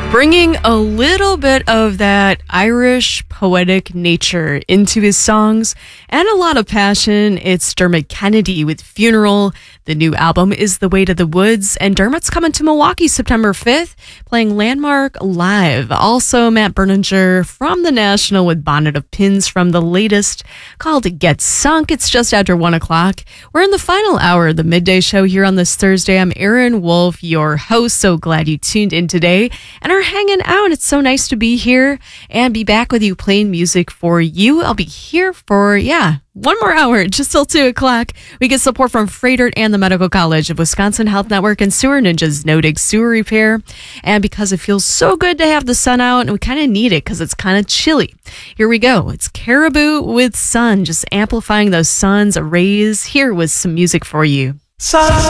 Bringing a little bit of that Irish poetic nature into his songs and a lot of passion. It's Dermot Kennedy with Funeral. The new album is The Way to the Woods, and Dermot's coming to Milwaukee September 5th, playing Landmark Live. Also, Matt Berninger from The National with Bonnet of Pins from the latest called Get Sunk. It's just after 1 o'clock. We're in the final hour of the midday show here on this Thursday. I'm Erin Wolf, your host. So glad you tuned in today and are hanging out. It's so nice to be here and be back with you playing music for you. I'll be here for, one more hour, just till 2 o'clock. We get support from Freighter and the Medical College of Wisconsin Health Network and Sewer Ninjas No Dig Sewer Repair. And because it feels so good to have the sun out, and we kind of need it because it's kind of chilly. Here we go. It's Caribou with Sun, just amplifying those sun's rays here with some music for you. Sun.